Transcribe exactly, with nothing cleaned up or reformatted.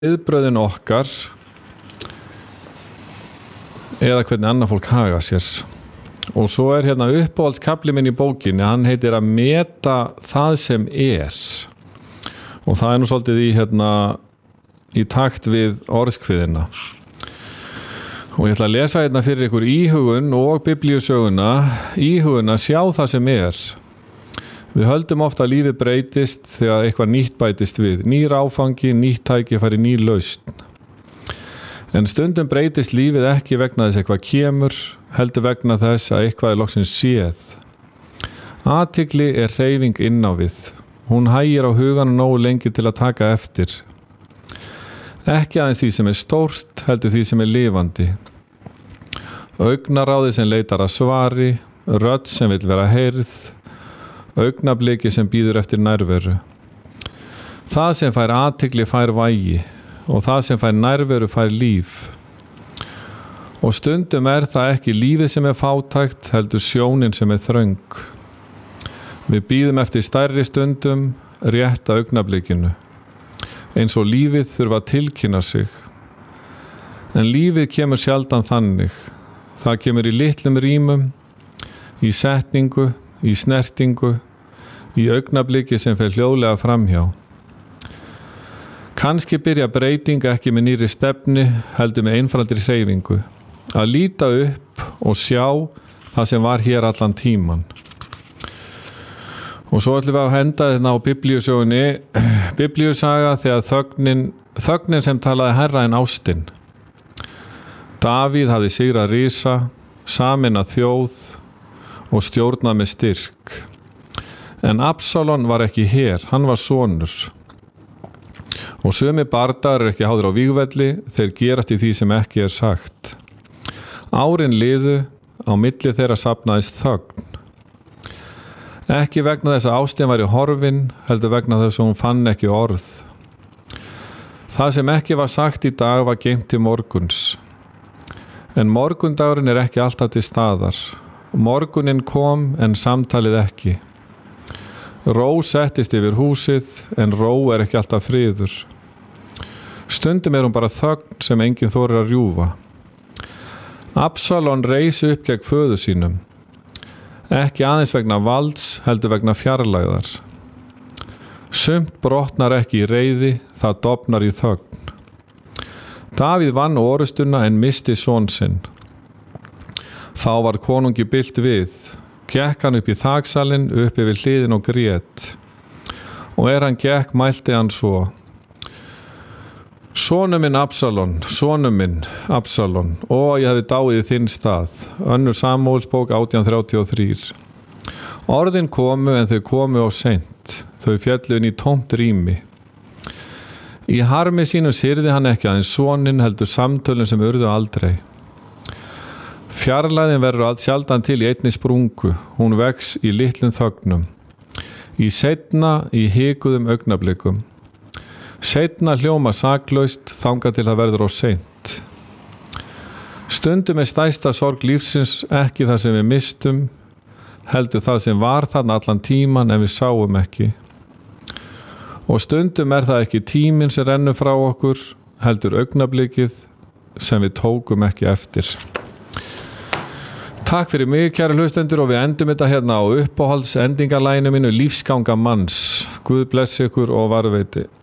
viðbröðin okkar eða hvernig annað fólk haga sér. Og svo er hérna uppáhaldskafli minn í bókinni, hann heitir að meta það sem er. Og það er nú svolítið í, hérna, í takt við orðskviðina. Og ég ætla að lesa hérna fyrir ykkur íhugun og biblíusöguna, íhugun að sjá það sem er. Við höldum ofta að lífið breytist þegar eitthvað nýtt bætist við, nýr áfangi, nýtt tækifæri, ný lausn. En stundum breytist lífið ekki vegna þess eitthvað kemur, heldur vegna þess að eitthvað er loksins séð. Athygli er hreyfing inn á við. Hún hægir á huganum nógu lengi til að taka eftir. Ekki aðeins því sem er stórt, heldur því sem er lifandi. Augnaráði sem leitar að svari, rödd sem vill vera heyrð, augnabliki sem býður eftir nærveru. Það sem fær athygli fær vægi og það sem fær nærveru fær líf. Og stundum er það ekki lífið sem er fátækt, heldur sjónin sem er þröng. Við býðum eftir stærri stundum, rétta augnablikinu. Eins og lífið þurfa að tilkynna sig. En lífið kemur sjaldan þannig. Það kemur í litlum rýmum, í setningu, í snertingu, í augnabliki sem fer hljóðlega framhjá. Kannski byrja breyting ekki með nýri stefni, heldur með einfaldri hreyfingu. Að líta upp og sjá það sem var hér allan tíman. Og svo ætlum við að henda þetta á biblíusögunni, biblíusaga þegar þögnin, þögnin sem talaði hærra en ástin. Davíð hafði sigrað risa, sameinað þjóð og stjórnað með styrk. En Absalon var ekki her, hann var sonur. Og sumi bardagar er ekki háður á vígvelli, þeir gerast í því sem ekki er sagt. Árin liðu, á milli þeirra safnaðist þögn. Ekki vegna þess að ástin væri horfin, heldur vegna þess að hún fann ekki orð. Það sem ekki var sagt í dag var geymt til morguns. En morgundagurinn er ekki alltaf til staðar. Morguninn kom en samtalið ekki. Ró settist yfir húsið en ró er ekki alltaf friður. Stundum er hún bara þögn sem enginn þorir að rjúfa. Absalon reis upp gegn föður sínum. Ekki aðeins vegna valds, heldur vegna fjarlægðar. Sumt brotnar ekki í reiði, það dofnar í þögn. Davíð vann orustuna en misti son sinn. Þá var konungi bylt við, gekk hann upp í þaksalinn, upp yfir hliðin og grét. Og er hann gekk, mælti hann svo: Sonur minn Absalon, sonur minn Absalon, ó ég hefði dáið í þinn stað. Önnur Samúelsbók átján þrjátíu og þrír. Orðin komu en þau komu of seint, þau féllu inn í tómt rými. Í harmi sínum syrði hann ekki aðeins soninn, heldur samtölin sem urðu aldrei. Fjarlæðin verður allt sjaldan til í einni sprungu, hún vex í litlum þögnum. Í seinna, í hikuðum augnablikum. Seinna hljóma saklaust, þangað til það verður of seint. Stundum er stærsta sorg lífsins ekki það sem við mistum, heldur það sem var þarna allan tíman en við sáum ekki. Og stundum er það ekki tíminn sem rennur frá okkur, heldur augnablikið sem við tókum ekki eftir. Takk fyrir mig, kæru hlustendur, og við endum þetta hérna á uppáhalds endingarlæginu mínu, Lífsganga manns. Guð blessi ykkur og varðveiti.